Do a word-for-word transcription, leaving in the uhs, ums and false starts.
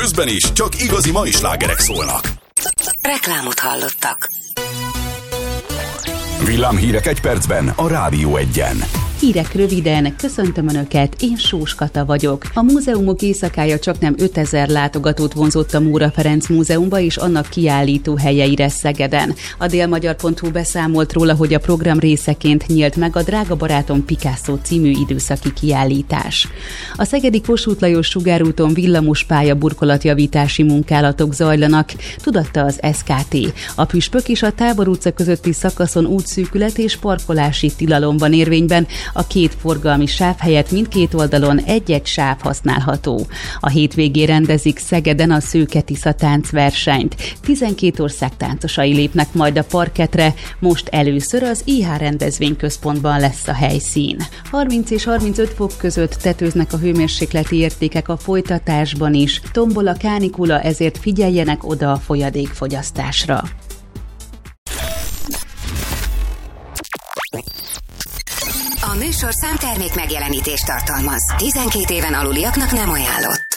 Közben is csak igazi mai slágerek szólnak. Reklámot hallottak. Villámhírek egy percben a Rádió Egyen. Hírek röviden, köszöntöm Önöket, én Sós Kata vagyok. A múzeumok éjszakája csaknem ötezer látogatót vonzott a Móra Ferenc Múzeumba és annak kiállító helyeire Szegeden. A délmagyar pont hu beszámolt róla, hogy a program részeként nyílt meg a Drága barátom Picasso című időszaki kiállítás. A szegedi Kossuth Lajos sugárúton villamospálya burkolatjavítási munkálatok zajlanak, tudatta az es ká té. A Püspök és a Tábor utca közötti szakaszon útszűkület és parkolási tilalom van érvényben, a két forgalmi sáv helyett mindkét oldalon egy-egy sáv használható. A hétvégén rendezik Szegeden a Szőke Tisza táncversenyt. tizenkét ország táncosai lépnek majd a parkettre, most először az i há rendezvényközpontban lesz a helyszín. harminc és harmincöt fok között tetőznek a hőmérsékleti értékek a folytatásban is. Tombol a kánikula, ezért figyeljenek oda a folyadékfogyasztásra. A műsor számtermék megjelenítést tartalmaz. tizenkét éven aluliaknak nem ajánlott.